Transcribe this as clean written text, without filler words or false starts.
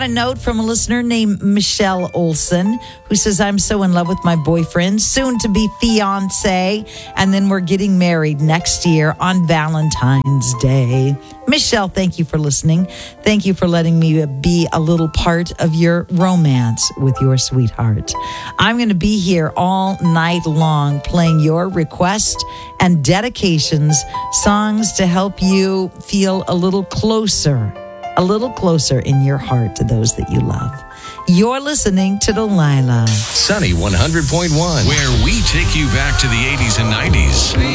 A note from a listener named Michelle Olson, who says, I'm so in love with my boyfriend, soon to be fiance, and then we're getting married next year on Valentine's Day. Michelle, thank you for listening. Thank you for letting me be a little part of your romance with your sweetheart. I'm going to be here all night long playing your request and dedications, songs to help you feel a little closer in your heart to those that you love. You're listening to Delilah. Sunny 100.1, where we take you back to the 80s and 90s.